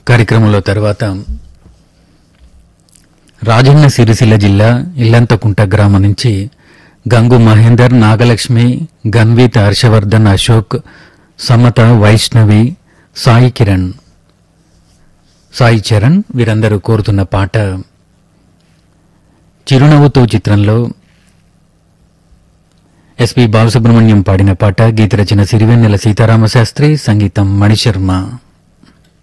కార్యక్రమంలో తర్వాత రాజన్న సిరిసిల్ల జిల్లా ఇల్లంతకుంట గ్రామం నుంచి గంగు మహేందర్, నాగలక్ష్మి, గన్వీత్, హర్షవర్ధన్, అశోక్, సమత, వైష్ణవి, సాయి కిరణ్, సాయి చరణ్ వీరందరూ కోరుతున్న పాట చిరునవ్వుతో చిత్రంలో ఎస్పి బాలసుబ్రహ్మణ్యం పాడిన పాట. గీత రచన సిరివెన్నెల సీతారామశాస్త్రి, సంగీతం మణిశర్మ.